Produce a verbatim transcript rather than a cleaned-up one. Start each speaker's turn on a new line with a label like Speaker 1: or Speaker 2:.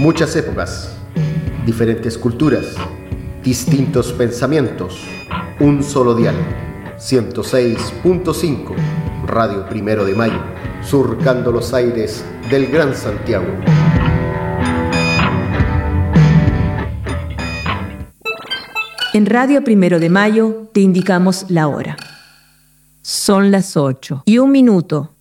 Speaker 1: Muchas épocas, diferentes culturas, distintos pensamientos, un solo dial. ciento seis punto cinco, Radio Primero de Mayo, surcando los aires del Gran Santiago.
Speaker 2: En Radio Primero de Mayo te indicamos la hora. Son las ocho y un minuto.